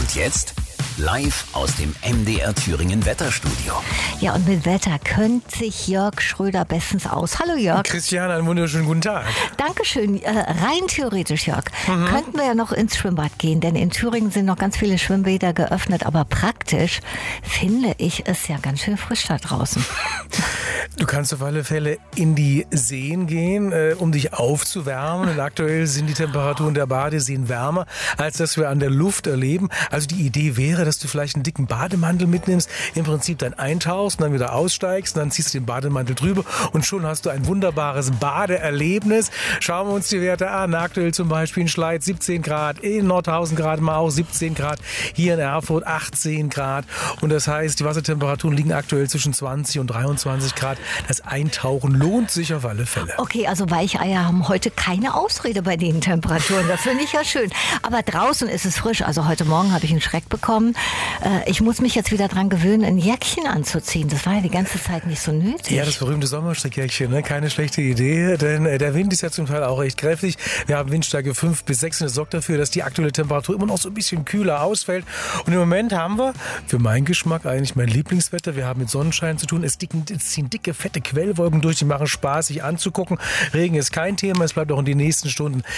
Und jetzt live aus dem MDR Thüringen Wetterstudio. Ja, und mit Wetter kennt sich Jörg Schröder bestens aus. Hallo Jörg. Christiane, einen wunderschönen guten Tag. Dankeschön. Rein theoretisch, Jörg, könnten wir ja noch ins Schwimmbad gehen, denn in Thüringen sind noch ganz viele Schwimmbäder geöffnet, aber praktisch finde ich es ja ganz schön frisch da draußen. Du kannst auf alle Fälle in die Seen gehen, um dich aufzuwärmen. Und aktuell sind die Temperaturen der Badeseen wärmer, als das wir an der Luft erleben. Also die Idee wäre, dass du vielleicht einen dicken Bademantel mitnimmst, im Prinzip dann eintauchst und dann wieder aussteigst und dann ziehst du den Bademantel drüber und schon hast du ein wunderbares Badeerlebnis. Schauen wir uns die Werte an. Aktuell zum Beispiel in Schleiz 17 Grad, in Nordhausen gerade mal auch 17 Grad, hier in Erfurt 18 Grad. Und das heißt, die Wassertemperaturen liegen aktuell zwischen 20 und 23 Grad. Das Eintauchen lohnt sich auf alle Fälle. Okay, also Weicheier haben heute keine Ausrede bei den Temperaturen. Das finde ich ja schön. Aber draußen ist es frisch. Also heute Morgen habe ich einen Schreck bekommen. Ich muss mich jetzt wieder dran gewöhnen, ein Jäckchen anzuziehen. Das war ja die ganze Zeit nicht so nötig. Ja, das berühmte Sommerstrickjäckchen, ne? Keine schlechte Idee, denn der Wind ist ja zum Teil auch recht kräftig. Wir haben Windstärke 5 bis 6 und das sorgt dafür, dass die aktuelle Temperatur immer noch so ein bisschen kühler ausfällt. Und im Moment haben wir, für meinen Geschmack eigentlich mein Lieblingswetter, wir haben mit Sonnenschein zu tun. Es ziehen dicke, fette Quellwolken durch, die machen Spaß, sich anzugucken. Regen ist kein Thema, es bleibt auch in den nächsten Stunden